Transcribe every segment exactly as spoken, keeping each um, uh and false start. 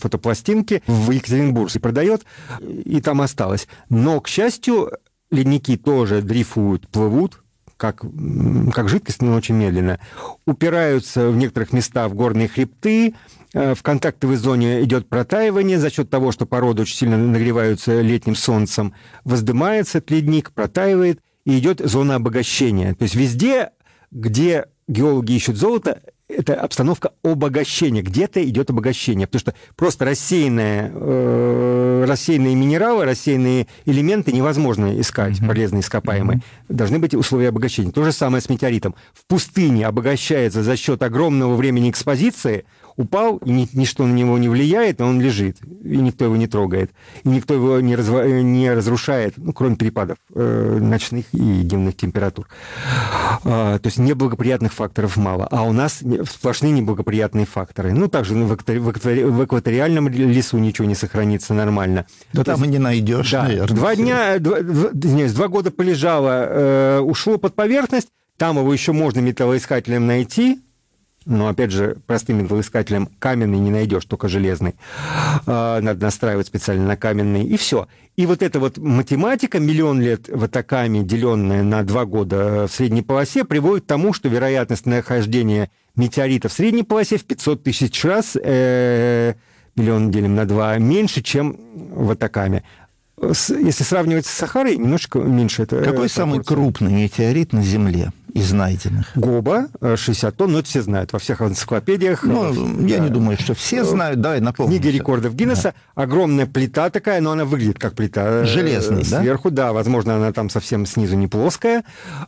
фотопластинки в Екатеринбурге продает, и там осталось. Но, к счастью, ледники тоже дрейфуют, плывут, как, как жидкость, но очень медленно. Упираются в некоторых местах в горные хребты, в контактовой зоне идет протаивание за счет того, что породы очень сильно нагреваются летним солнцем, воздымается этот ледник, протаивает, и идет зона обогащения. То есть везде, где геологи ищут золото, это обстановка обогащения. Где-то идет обогащение, потому что просто рассеянные, э, рассеянные минералы, рассеянные элементы невозможно искать, mm-hmm. полезные ископаемые. Mm-hmm. Должны быть условия обогащения. То же самое с метеоритом. В пустыне обогащается за счет огромного времени экспозиции, упал, и ни, ничто на него не влияет, но он лежит, и никто его не трогает, и никто его не, разва... не разрушает, ну, кроме перепадов э, ночных и дневных температур. А, то есть неблагоприятных факторов мало, а у нас сплошные неблагоприятные факторы. Ну, также в, экватори... в, экватори... в экваториальном лесу ничего не сохранится нормально. Да там есть... и не найдешь, да, наверное. Два дня, два, два, нет, два года полежало, э, ушло под поверхность, там его еще можно металлоискателем найти. Но, опять же, простым металлоискателем каменный не найдешь, только железный. Надо настраивать специально на каменный, и все. И вот эта вот математика, миллион лет в Атакаме, деленная на два года в средней полосе, приводит к тому, что вероятность нахождения метеорита в средней полосе в пятьсот тысяч раз, э, миллион делим на два, меньше, чем в Атакаме. Если сравнивать с Сахарой, немножечко меньше. Это Какой самый крупный метеорит на Земле из найденных? Гоба, шестьдесят тонн, но это все знают, во всех энциклопедиях. Ну, да. Я не думаю, что все знают, давай напомню. Книга рекордов Гиннесса, да. Огромная плита такая, но она выглядит как плита. Железная, да? Сверху, да, возможно, она там совсем снизу не плоская,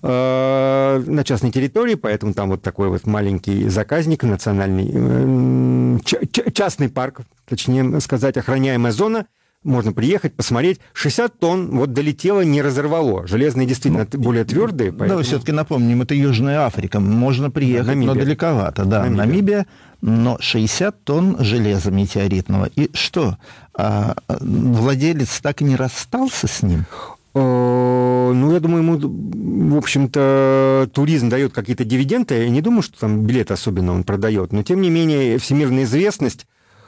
на частной территории, поэтому там вот такой вот маленький заказник, национальный, частный парк, точнее сказать, охраняемая зона. Можно приехать, посмотреть. шестьдесят тонн вот долетело, не разорвало. Железные действительно ну, более твердые. Поэтому... Давай все-таки напомним, это Южная Африка. Можно приехать, да, но далековато. Да, Намибия. Намибия, но шестьдесят тонн железа метеоритного. И что, а, владелец так и не расстался с ним? Ну, я думаю, ему, в общем-то, туризм дает какие-то дивиденды. Я не думаю, что там билет особенно он продает. Но, тем не менее, всемирная известность.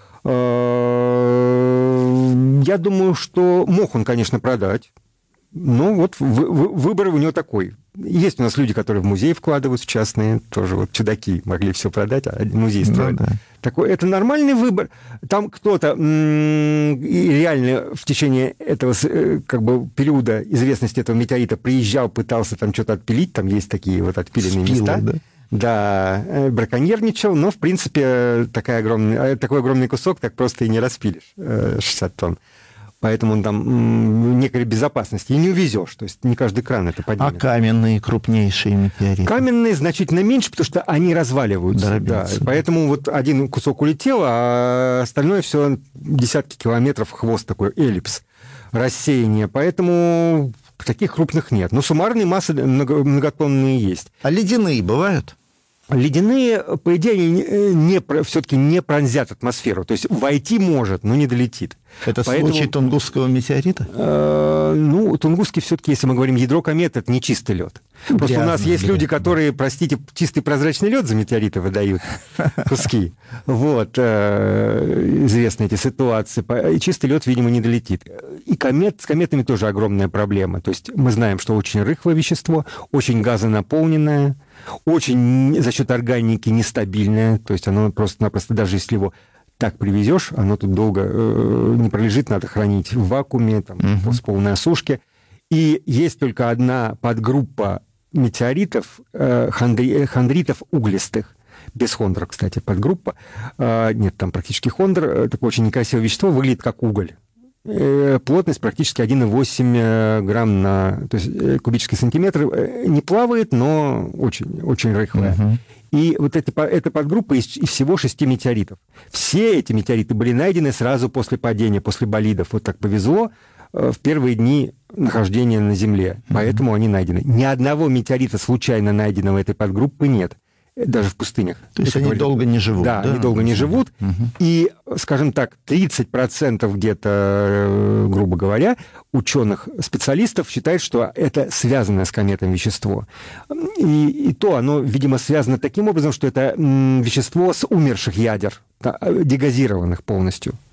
Я думаю, что мог он, конечно, продать, но вот выбор у него такой. Есть у нас люди, которые в музей вкладываются, частные, тоже вот чудаки могли все продать, а музей строят. Да, да. Такой, это нормальный выбор. Там кто-то реально в течение этого как бы, периода известности этого метеорита приезжал, пытался там что-то отпилить, там есть такие вот отпиленные Спилы, места. Да? Да, браконьерничал, но, в принципе, такая огромная, такой огромный кусок так просто и не распилишь, шестьдесят тонн. Поэтому он там некой безопасности. И не увезешь, то есть не каждый кран это поднимет. А каменные крупнейшие метеориты? Каменные значительно меньше, потому что они разваливаются. Да, поэтому вот один кусок улетел, а остальное все десятки километров, хвост такой, эллипс, рассеяние. Поэтому... Таких крупных нет. Но суммарные массы многотонные есть. А ледяные бывают? Ледяные, по идее, не, не, все-таки не пронзят атмосферу. То есть войти может, но не долетит. Это Поэтому, случай Тунгусского метеорита? Э, ну, Тунгусский все-таки, если мы говорим ядро кометы, это не чистый лед. Просто Грязный, у нас есть люди, которые, простите, чистый прозрачный лед за метеориты выдают куски. Вот. Известны эти ситуации. И чистый лед, видимо, не долетит. И комет, с кометами тоже огромная проблема. То есть мы знаем, что очень рыхлое вещество, очень газонаполненное, очень за счет органики нестабильное. То есть оно просто-напросто, даже если его так привезешь, оно тут долго э, не пролежит, надо хранить в вакууме, там, uh-huh. с полной осушки. И есть только одна подгруппа метеоритов, э, хондри, хондритов углистых, без хондров, кстати, подгруппа. Э, нет, там практически хондр, такое очень некрасивое вещество, выглядит как уголь. Э, плотность практически один и восемь грамм на то есть, э, кубический сантиметр. Не плавает, но очень, очень рыхлая. Uh-huh. И вот эта, эта подгруппа из, из всего шести метеоритов. Все эти метеориты были найдены сразу после падения, после болидов. Вот так повезло в первые дни нахождения на Земле. Mm-hmm. Поэтому они найдены. Ни одного метеорита случайно найденного этой подгруппы нет. Даже в пустынях. То есть они говорит, долго не живут. Да, да? они долго не живут. Угу. И, скажем так, тридцать процентов где-то, грубо говоря, ученых, специалистов считают, что это связанное с кометом вещество. И, и то оно, видимо, связано таким образом, что это м, вещество с умерших ядер, дегазированных полностью.